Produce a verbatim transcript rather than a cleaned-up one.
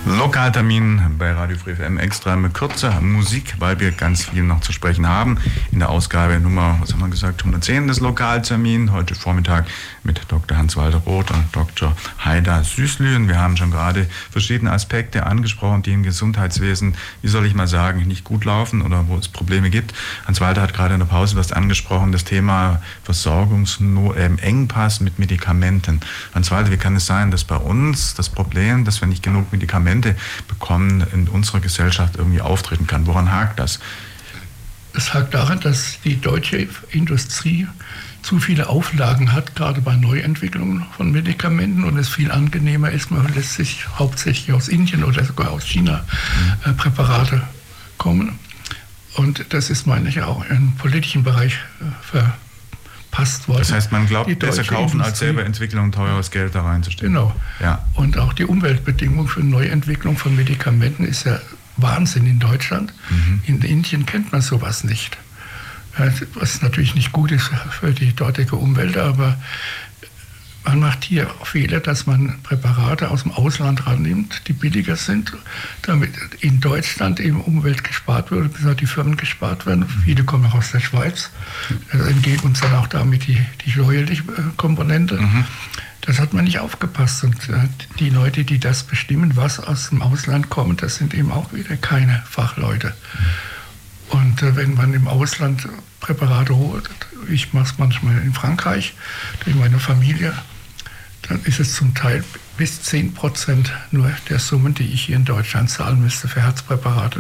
Lokaltermin bei Radio Free F M, extra mit kurzer Musik, weil wir ganz viel noch zu sprechen haben. In der Ausgabe Nummer, was haben wir gesagt, hundertzehn des Lokaltermin. Heute Vormittag mit Doktor Hans-Walter Roth und Doktor Haida Süßlü. Und wir haben schon gerade verschiedene Aspekte angesprochen, die im Gesundheitswesen, wie soll ich mal sagen, nicht gut laufen oder wo es Probleme gibt. Hans-Walter hat gerade in der Pause was angesprochen, das Thema Versorgungsengpass mit Medikamenten. Hans-Walter, wie kann es sein, dass bei uns das Problem, dass wir nicht genug Medikamente bekommen, in unserer Gesellschaft irgendwie auftreten kann? Woran hakt das? Es hakt daran, dass die deutsche Industrie zu viele Auflagen hat, gerade bei Neuentwicklungen von Medikamenten, und es viel angenehmer ist, man lässt sich hauptsächlich aus Indien oder sogar aus China äh, Präparate kommen. Und das ist, meine ich, auch im politischen Bereich äh, ver passt worden. Das heißt, man glaubt, besser kaufen, als selber Entwicklung und teures Geld da reinzustecken. Genau. Ja. Und auch die Umweltbedingungen für Neuentwicklung von Medikamenten ist ja Wahnsinn in Deutschland. Mhm. In Indien kennt man sowas nicht. Was natürlich nicht gut ist für die dortige Umwelt, aber man macht hier Fehler, dass man Präparate aus dem Ausland rannimmt, die billiger sind, damit in Deutschland eben Umwelt gespart wird, bis die Firmen gespart werden. Viele kommen auch aus der Schweiz. Das entgeht uns dann auch damit die, die steuerliche Komponente. Mhm. Das hat man nicht aufgepasst. Und die Leute, die das bestimmen, was aus dem Ausland kommt, das sind eben auch wieder keine Fachleute. Und äh, wenn man im Ausland Präparate holt, ich mache es manchmal in Frankreich, durch meine Familie, dann ist es zum Teil bis zehn Prozent nur der Summen, die ich hier in Deutschland zahlen müsste für Herzpräparate.